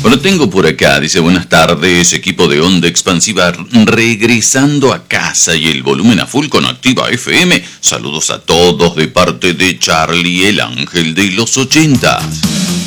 Lo tengo por acá, dice buenas tardes, equipo de Onda Expansiva, regresando a casa y el volumen a full con Activa FM. Saludos a todos de parte de Charlie, el ángel de los 80.